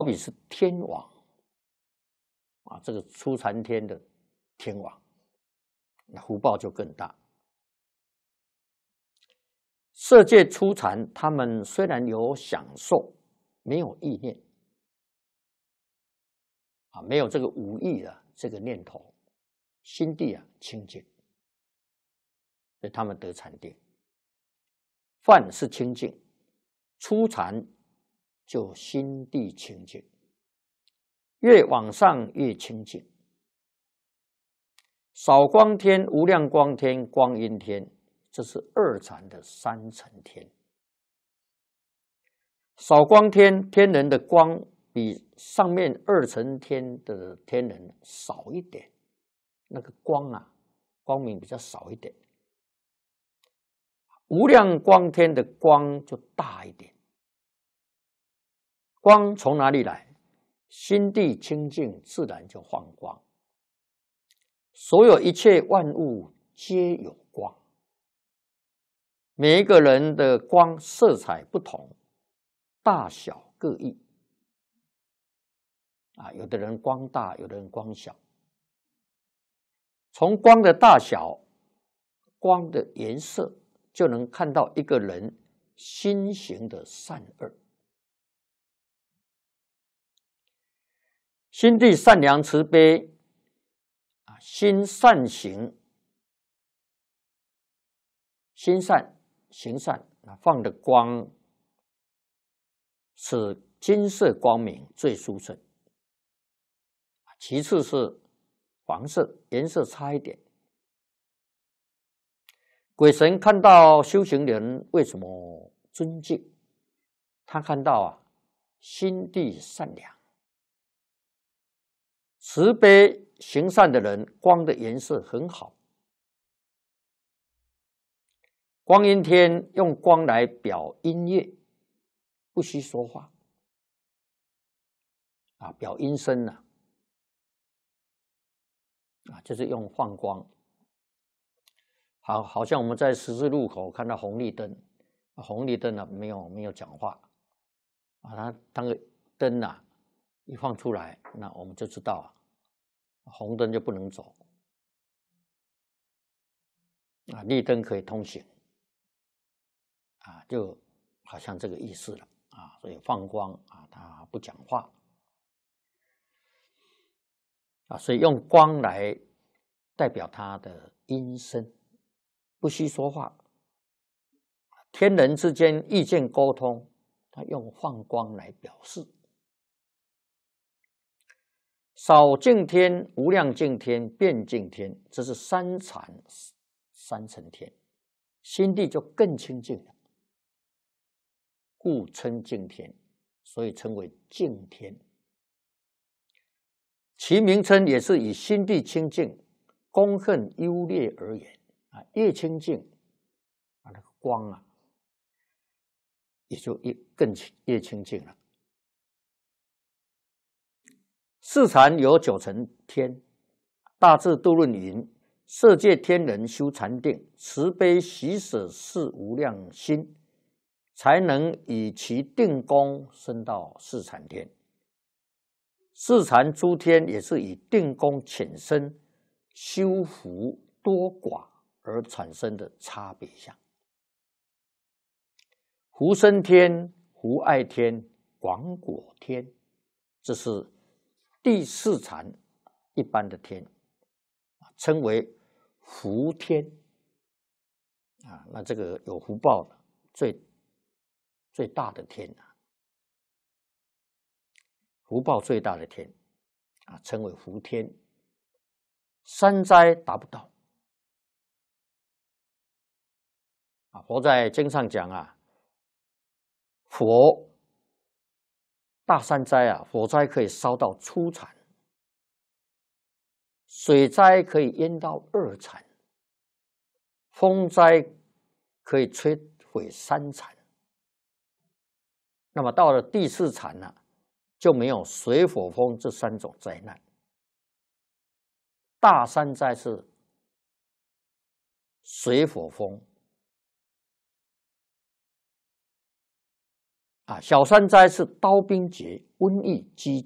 比是天王啊，这个出禅天的天王，那福报就更大。色界初禅，他们虽然有享受，没有意念啊，没有这个无意的这个念头，心地啊清净，所以他们得禅定。梵是清净，初禅就心地清净，越往上越清净。少光天、无量光天、光阴天，这是二禅的三层天。少光天，天人的光比上面二层天的天人少一点，那个光啊，光明比较少一点。无量光天的光就大一点。光从哪里来？心地清净，自然就放光。所有一切万物皆有光，每一个人的光色彩不同，大小各异啊，有的人光大，有的人光小。从光的大小、光的颜色，就能看到一个人心行的善恶。心地善良慈悲啊，心善行，心善行善，放的光是金色光明最殊胜，其次是黄色，颜色差一点。鬼神看到修行人为什么尊敬？他看到啊，心地善良、慈悲行善的人，光的颜色很好。光阴天用光来表音乐，不需说话啊，表音声啊，就是用放光。好像我们在十字路口看到红绿灯，红绿灯没有讲话啊，它当个灯一放出来，那我们就知道红灯就不能走啊，绿灯可以通行啊，就好像这个意思了啊。所以放光啊，它不讲话啊，所以用光来代表它的音声。不需说话，天人之间意见沟通，他用放光来表示。少净天、无量净天、遍净天，这是三禅三层天，心地就更清净了，故称净天，所以称为净天。其名称也是以心地清净、功恨优劣而言。越清净那个光也就越清净了。四禅有九层天，大智度论云：色界天人修禅定，慈悲喜舍是无量心，才能以其定功升到四禅天。四禅诸天也是以定功浅深、修福多寡而产生的差别相。福生天、福爱天、广果天，这是第四禅一般的天，称为福天那这个有福报的最大的天福报最大的天称为福天。三灾达不到佛在经上讲佛大三灾火灾可以烧到初禅，水灾可以淹到二禅，风灾可以摧毁三禅。那么到了第四禅就没有水火风这三种灾难。大三灾是水火风小三灾是刀兵劫，瘟疫饥